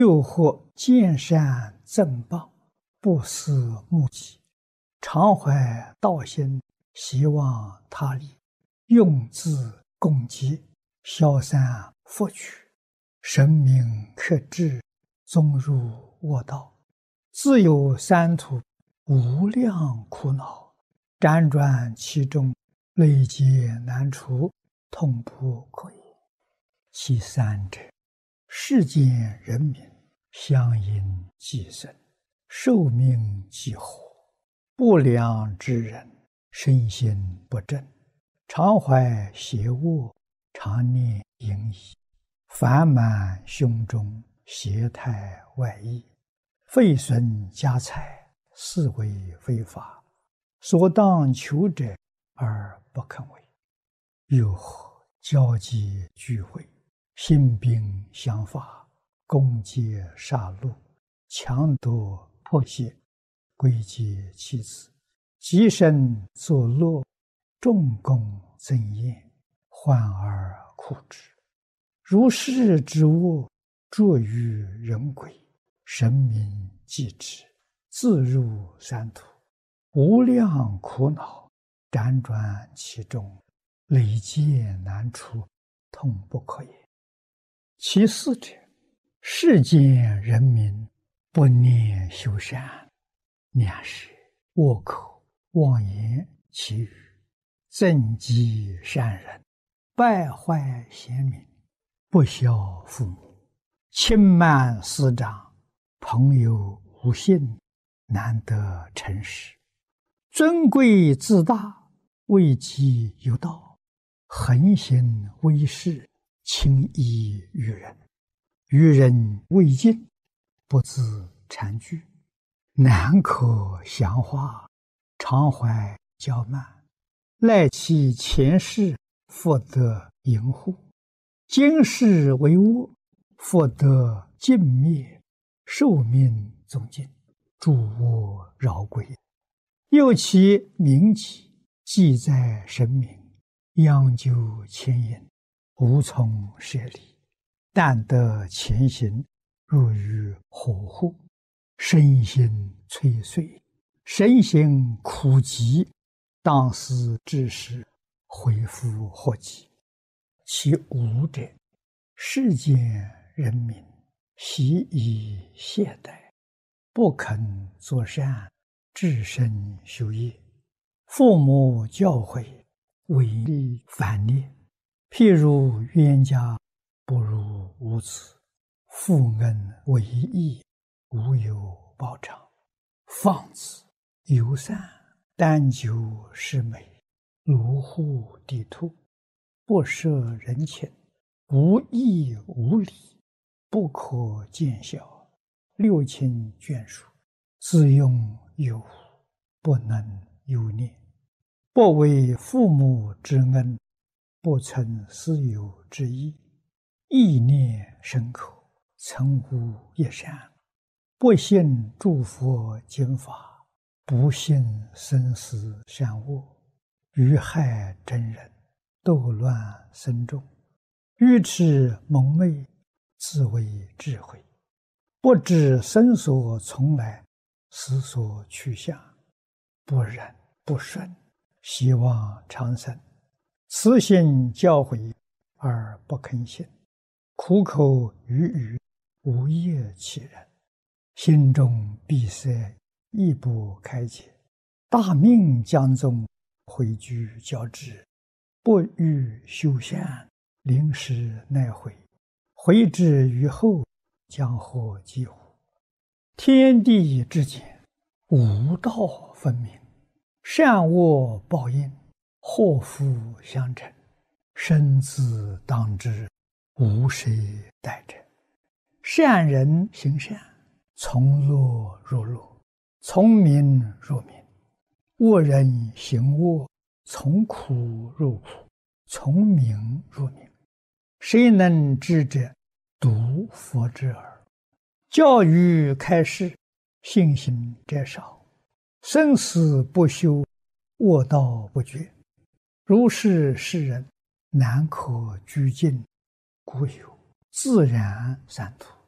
又或见善赠报，不思目己，常怀道心，希望他利，用字共济，消散佛取，神明克制，终入卧道，自有三途，无量苦恼，辗转其中，累劫难除，痛不可言。其三者，世间人民相因寄生，寿命几乎，不良之人，身心不正，常怀邪恶，常念淫逸，烦满胸中，邪态外溢，废损家财，是为非法，所当求者而不肯为。又或交际聚会，兴兵相伐，攻击杀戮，强夺迫胁，归结妻子，极身作乐，众功增宴，患而苦之。如是之恶，著于人鬼，神明继之，自入三途，无量苦恼，辗转其中，累劫难除，痛不可言。其四者，世间人民不念修善，两是恶口妄言绮语，增击善人，败坏贤民，不孝父母，轻慢师长，朋友无信，难得诚实，尊贵自大，位极有道，横行威势，轻易于人，与人未尽，不自惭惧，难可详化，常怀骄慢，赖其前世，复得淫护，今世为恶，复得尽灭，寿命终尽，诸恶饶归。又其名己，记在神明，央究牵引，无从舍离，但得前行，入于火湖，身心摧碎，身心苦极，当思之时，恢复祸己。其五者，世间人民习以懈怠，不肯作善，至身修业，父母教诲，违逆反逆，譬如冤家不如无子，负恩为义，无有报偿，放肆游散，单求是美，卢护地兔，不摄人情，无义无礼，不可见效，六亲眷属，自用有无，不能有念，不为父母之恩，不存私有之意，意念深刻，曾无一善，不信诸佛经法，不信生死善恶，愚害真人，斗乱僧众，愚痴蒙昧，自为智慧，不知生所从来，死所去向，不忍不顺，希望长生，慈心教诲而不肯信，苦口语语，无业其人，心中闭塞，亦不开解，大命将终，回居交织，不欲修善，临时奈悔，悔之于后，将获几乎？天地之间，无道分明，善恶报应，祸福相承，生自当之，无谁代者。善人行善，从乐入乐，从名入名；恶人行恶，从苦入苦，从名入名。谁能知者？独佛之耳。教育开示，信心者少，生死不休，恶道不绝。如是世人，难可居尽，故有自然三途。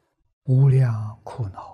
无量苦恼。